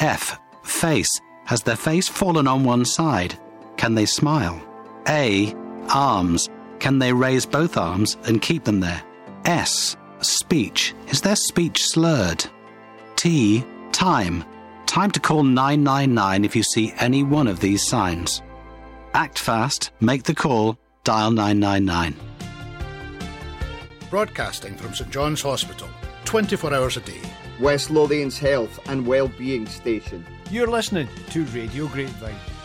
F. Face. Has their face fallen on one side? Can they smile? A. Arms. Can they raise both arms and keep them there? S. Speech. Is their speech slurred? T. Time. Time to call 999 if you see any one of these signs. Act fast, make the call, dial 999. Broadcasting from St John's Hospital, 24 hours a day. West Lothian's health and wellbeing station. You're listening to Radio Grapevine.